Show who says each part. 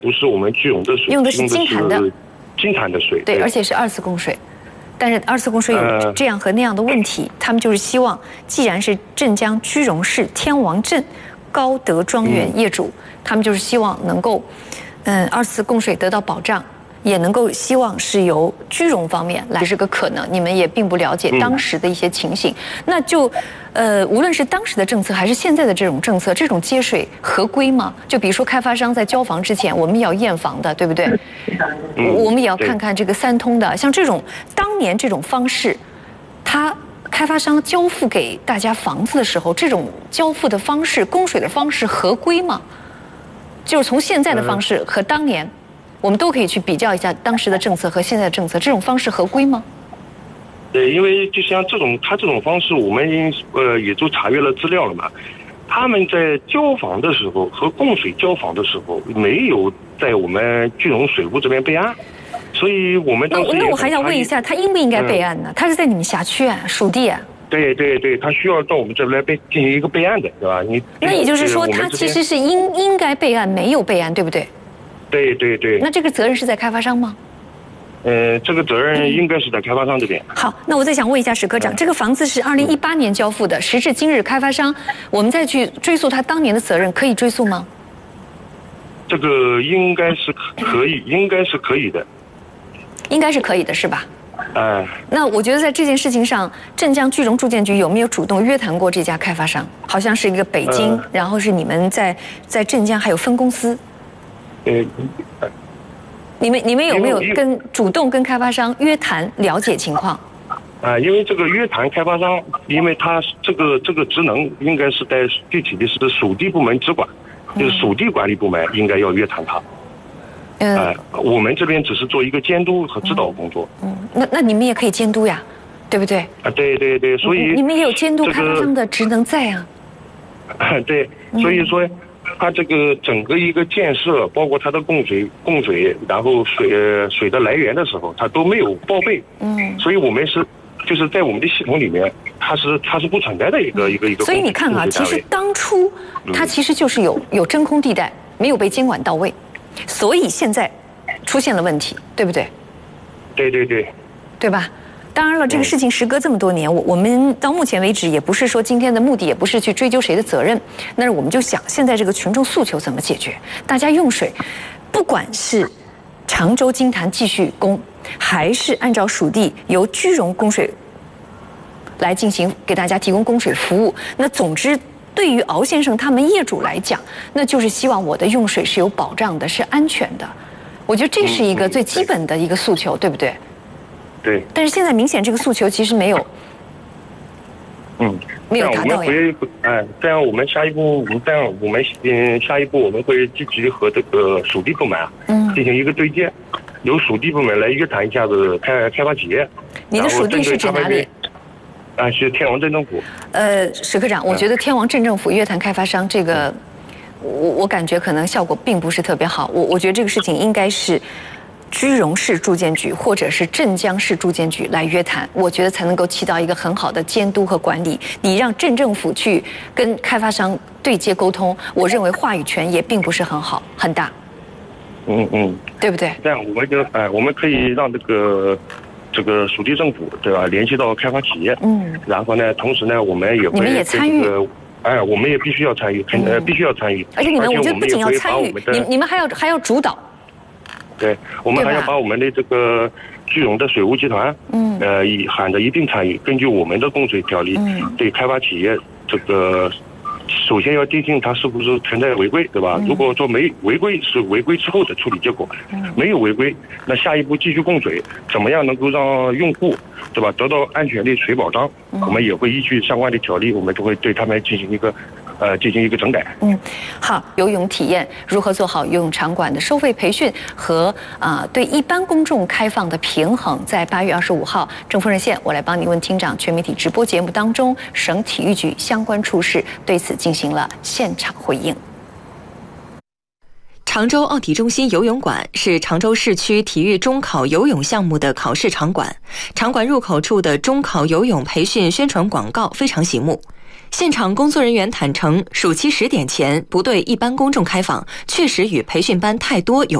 Speaker 1: 不是我们聚拢的水，
Speaker 2: 用的是金
Speaker 1: 坛的水，
Speaker 2: 对，而且是2次供水。但是2次供水有这样和那样的问题，他们就是希望，既然是镇江居荣市天王镇高德庄园业主，他们就是希望能够，2次供水得到保障，也能够希望是由居荣方面来，这是个可能。你们也并不了解当时的一些情形，那就，无论是当时的政策还是现在的这种政策，这种接水合规吗？就比如说开发商在交房之前，我们也要验房的，对不对？我们也要看看这个3通的，像这种当年这种方式，开发商交付给大家房子的时候，这种交付的方式、供水的方式合规吗？就是从现在的方式和当年。我们都可以去比较一下当时的政策和现在的政策，这种方式合规吗？
Speaker 1: 对，因为就像他这种方式，我们也都查阅了资料了嘛。他们在交房的时候和供水交房的时候，没有在我们聚荣水务这边备案，所以我们当时
Speaker 2: 那我还想问一下，他应不应该备案呢？他是在你们辖区啊，属地啊。对，
Speaker 1: 他需要到我们这边进行一个备案的，对吧？
Speaker 2: 那也就是说，他其实是应该备案，没有备案，对不对？
Speaker 1: 对。
Speaker 2: 那这个责任是在开发商吗？
Speaker 1: 这个责任应该是在开发商这边。
Speaker 2: 好，那我再想问一下史科长，这个房子是2018年交付的，时至今日，开发商我们再去追溯他当年的责任，可以追溯吗？
Speaker 1: 这个应该是可以的。
Speaker 2: 应该是可以的，是吧？
Speaker 1: 那
Speaker 2: 我觉得在这件事情上，镇江居荣住建局有没有主动约谈过这家开发商？好像是一个北京，然后是你们在镇江还有分公司。你们有没有主动跟开发商约谈了解情况？
Speaker 1: 因为这个约谈开发商，因为他这个职能应该是在具体的是属地部门直管，就是属地管理部门应该要约谈他。我们这边只是做一个监督和指导工作。
Speaker 2: 那你们也可以监督呀，对不对？
Speaker 1: 对，所以
Speaker 2: 你们也有监督开发商的职能在啊。
Speaker 1: 对，所以说。它这个整个一个建设，包括它的供水，然后水的来源的时候，它都没有报备。所以我们就是在我们的系统里面，它是不存在的一个。
Speaker 2: 所以你看啊，其实当初它其实就是有真空地带，没有被监管到位，所以现在出现了问题，对不对？对吧？当然了，这个事情时隔这么多年，我们到目前为止也不是说今天的目的也不是去追究谁的责任，但是我们就想现在这个群众诉求怎么解决？大家用水，不管是常州金坛继续供，还是按照属地由居荣供水来进行给大家提供供水服务，那总之对于敖先生他们业主来讲，那就是希望我的用水是有保障的，是安全的。我觉得这是一个最基本的一个诉求，对不对？
Speaker 1: 对，
Speaker 2: 但是现在明显这个诉求其实没有，没有达到呀。
Speaker 1: 这样我们下一步，下一步我们会积极和这个属地部门进行一个对接，由属地部门来约谈一下子开发企业。
Speaker 2: 你的属地是指哪里？
Speaker 1: 是天王镇政府。
Speaker 2: 史科长，我觉得天王镇政府约谈开发商这个，我感觉可能效果并不是特别好。我觉得这个事情应该是居荣市住建局或者是镇江市住建局来约谈，我觉得才能够起到一个很好的监督和管理。你让镇政府去跟开发商对接沟通，我认为话语权也并不是很大。对不对？
Speaker 1: 这样我们可以让这个属地政府，对吧，联系到开发企业。然后呢，同时呢，我们也会
Speaker 2: 你们也参与。
Speaker 1: 我们也必须要参与，必须要参与。
Speaker 2: 而且我觉得不仅要参与，你们还要主导。
Speaker 1: 对，我们还要把我们的这个聚荣的水务集团，喊着一并参与。根据我们的供水条例，对开发企业这个，首先要定性它是不是存在违规，对吧？如果说没违规，是违规之后的处理结果；没有违规，那下一步继续供水，怎么样能够让用户，对吧，得到安全的水保障？我们也会依据相关的条例，我们就会对他们进行一个整改。
Speaker 2: 好，游泳体验如何做好游泳场馆的收费培训和对一般公众开放的平衡，在8月25号政府热线，我来帮你问厅长全媒体直播节目当中，省体育局相关处室对此进行了现场回应。
Speaker 3: 常州奥体中心游泳馆是常州市区体育中考游泳项目的考试场馆，场馆入口处的中考游泳培训宣传广告非常醒目。 现场工作人员坦诚，暑期10点前不对一般公众开放，确实与培训班太多有